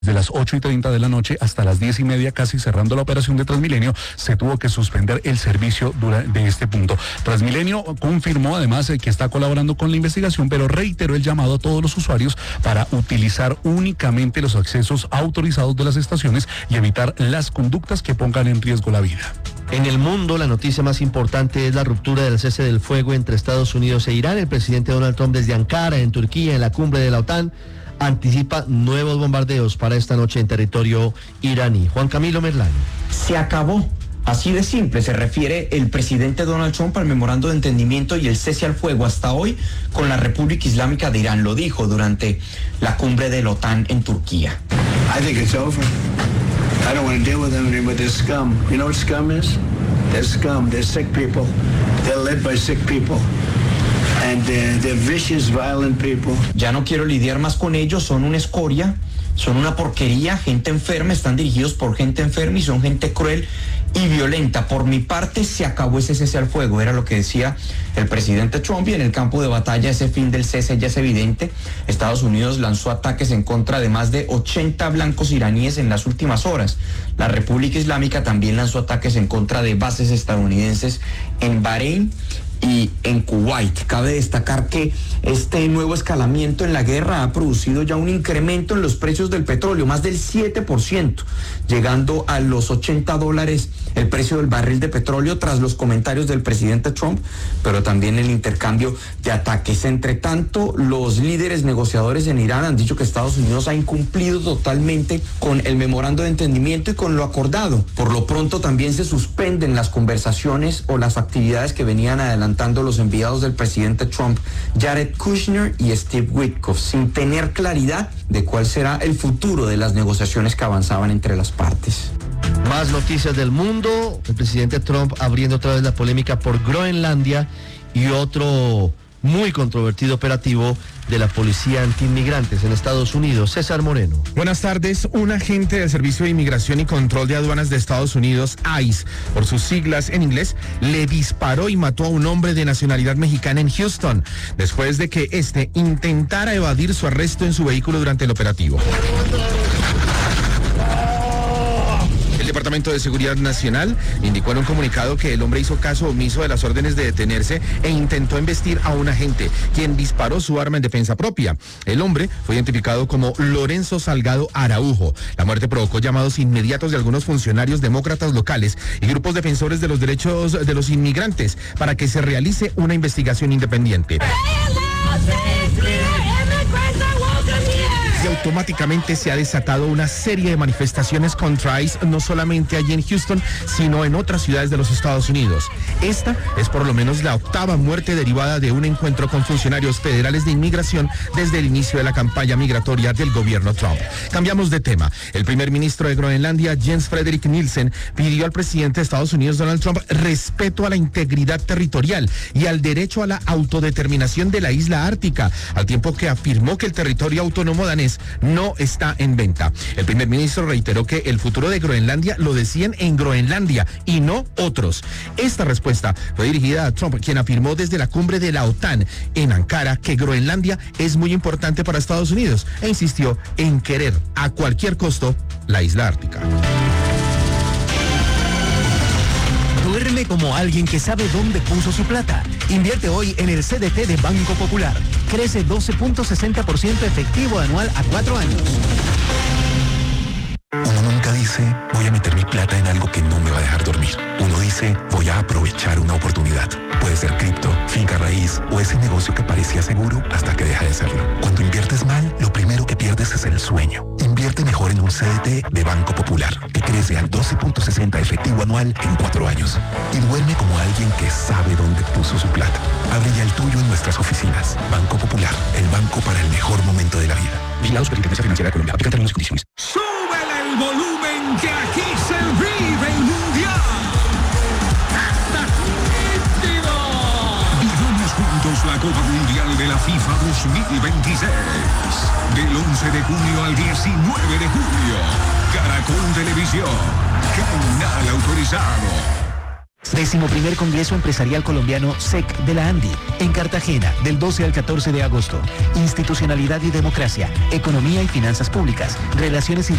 De las 8:30 de la noche hasta las 10:30, casi cerrando la operación de Transmilenio, se tuvo que suspender el servicio de este punto. Transmilenio confirmó además que está colaborando con la investigación, pero reiteró el llamado a todos los usuarios para utilizar únicamente los accesos autorizados de las estaciones y evitar las conductas que pongan en riesgo la vida. En el mundo, la noticia más importante es la ruptura del cese del fuego entre Estados Unidos e Irán. El presidente Donald Trump desde Ankara, en Turquía, en la cumbre de la OTAN, anticipa nuevos bombardeos para esta noche en territorio iraní. Juan Camilo Merlano. Se acabó. Así de simple se refiere el presidente Donald Trump al memorando de entendimiento y el cese al fuego hasta hoy con la República Islámica de Irán. Lo dijo durante la cumbre de la OTAN en Turquía. I think it's over. I don't want to deal with them anymore. They're scum. You know what scum is? They're scum. They're sick people. They're led by sick people. And they're vicious, violent people. Ya no quiero lidiar más con ellos, son una escoria, son una porquería, gente enferma, están dirigidos por gente enferma y son gente cruel y violenta. Por mi parte, se acabó ese cese al fuego, era lo que decía el presidente Trump, y en el campo de batalla ese fin del cese ya es evidente. Estados Unidos lanzó ataques en contra de más de 80 blancos iraníes en las últimas horas. La República Islámica también lanzó ataques en contra de bases estadounidenses en Bahrein y en Kuwait. Cabe destacar que este nuevo escalamiento en la guerra ha producido ya un incremento en los precios del petróleo, más del 7%, llegando a los $80 el precio del barril de petróleo tras los comentarios del presidente Trump, pero también el intercambio de ataques. Entre tanto, los líderes negociadores en Irán han dicho que Estados Unidos ha incumplido totalmente con el memorando de entendimiento y con lo acordado. Por lo pronto también se suspenden las conversaciones o las actividades que venían adelantando los enviados del presidente Trump, Jared Kushner y Steve Witkoff, sin tener claridad de cuál será el futuro de las negociaciones que avanzaban entre las partes. Más noticias del mundo. El presidente Trump abriendo otra vez la polémica por Groenlandia y otro muy controvertido operativo de la policía antiinmigrantes en Estados Unidos. César Moreno. Buenas tardes. Un agente del Servicio de Inmigración y Control de Aduanas de Estados Unidos, ICE, por sus siglas en inglés, le disparó y mató a un hombre de nacionalidad mexicana en Houston, después de que este intentara evadir su arresto en su vehículo durante el operativo. El Departamento de Seguridad Nacional indicó en un comunicado que el hombre hizo caso omiso de las órdenes de detenerse e intentó embestir a un agente, quien disparó su arma en defensa propia. El hombre fue identificado como Lorenzo Salgado Araujo. La muerte provocó llamados inmediatos de algunos funcionarios demócratas locales y grupos defensores de los derechos de los inmigrantes para que se realice una investigación independiente. Y automáticamente se ha desatado una serie de manifestaciones contra ICE, no solamente allí en Houston, sino en otras ciudades de los Estados Unidos. Esta es por lo menos la octava muerte derivada de un encuentro con funcionarios federales de inmigración desde el inicio de la campaña migratoria del gobierno Trump. Cambiamos de tema. El primer ministro de Groenlandia, Jens Frederik Nielsen, pidió al presidente de Estados Unidos, Donald Trump, respeto a la integridad territorial y al derecho a la autodeterminación de la isla ártica, al tiempo que afirmó que el territorio autónomo danés no está en venta. El primer ministro reiteró que el futuro de Groenlandia lo decían en Groenlandia y no otros. Esta respuesta fue dirigida a Trump, quien afirmó desde la cumbre de la OTAN en Ankara que Groenlandia es muy importante para Estados Unidos e insistió en querer a cualquier costo la isla ártica. Duerme como alguien que sabe dónde puso su plata. Invierte hoy en el CDT de Banco Popular. Crece 12.60% efectivo anual a 4 años. Uno nunca dice, voy a meter mi plata en algo que no me va a dejar dormir. Uno dice, voy a aprovechar una oportunidad. Puede ser cripto, finca raíz o ese negocio que parecía seguro hasta que deja de serlo. Cuando inviertes mal, lo primero que pierdes es el sueño. Invierte mejor en un CDT de Banco Popular, que crece al 12.60 efectivo anual en 4 años. Y duerme como alguien que sabe dónde puso su plata. Abre ya el tuyo en nuestras oficinas. Banco Popular, el banco para el mejor momento de la vida. Vigilados por Intendencia Financiera de Colombia. Aplican términos y condiciones. ¡Súbele el volumen que aquí se vive el mundial! ¡Hasta nítido! Vivamos juntos la Copa Mundial de la FIFA 2026. Del 11 de junio al 19 de julio. Caracol Televisión. Canal autorizado. 11º Congreso Empresarial Colombiano SEC de la ANDI, en Cartagena, del 12 al 14 de agosto. Institucionalidad y democracia, economía y finanzas públicas, relaciones